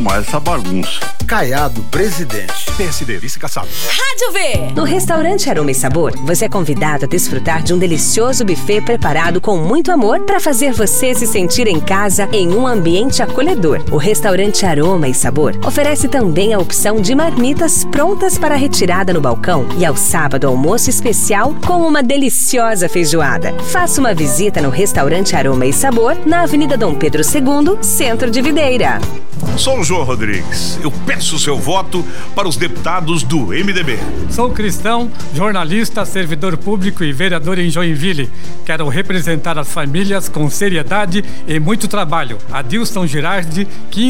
Essa bagunça. Caiado, presidente. PSD, vice-caçado. Rádio V. No restaurante Aroma e Sabor, você é convidado a desfrutar de um delicioso buffet preparado com muito amor para fazer você se sentir em casa em um ambiente acolhedor. O restaurante Aroma e Sabor oferece também a opção de marmitas prontas para retirada no balcão e ao sábado almoço especial com uma deliciosa feijoada. Faça uma visita no restaurante Aroma e Sabor na Avenida Dom Pedro II, Centro de Videira. Sou o João Rodrigues. Eu peço o seu voto para os deputados do MDB. Sou cristão, jornalista, servidor público e vereador em Joinville. Quero representar as famílias com seriedade e muito trabalho. Adilson Girardi,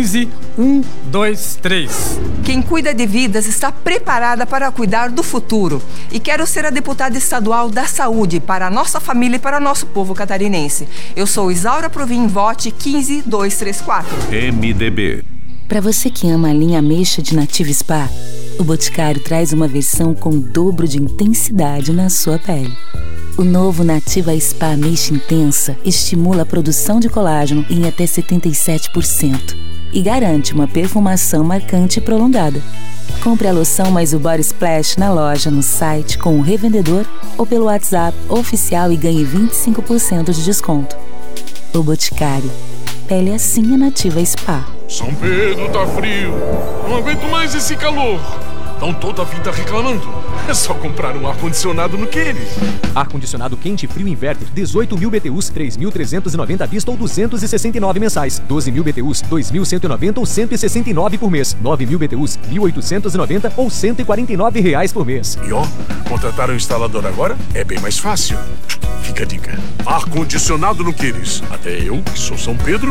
15123. Quem cuida de vidas está preparada para cuidar do futuro. E quero ser a deputada estadual da saúde para a nossa família e para o nosso povo catarinense. Eu sou Isaura Provim, vote 15234. MDB. Para você que ama a linha ameixa de Nativa Spa, o Boticário traz uma versão com o dobro de intensidade na sua pele. O novo Nativa Spa Ameixa Intensa estimula a produção de colágeno em até 77% e garante uma perfumação marcante e prolongada. Compre a loção mais o Body Splash na loja, no site, com o revendedor ou pelo WhatsApp oficial e ganhe 25% de desconto. O Boticário. Pele assim é Nativa Spa. São Pedro tá frio. Não aguento mais esse calor. Estão toda a vida reclamando. É só comprar um ar-condicionado no Queires. Ar-condicionado quente e frio inverter, 18.000 BTUs, 3.390 à vista ou 269 mensais. 12.000 BTUs, 2.190 ou 169 por mês. 9.000 BTUs, 1.890 ou R$149 por mês. E ó, contratar um instalador agora é bem mais fácil. Fica a dica. Ar-condicionado no Queires. Até eu, que sou São Pedro,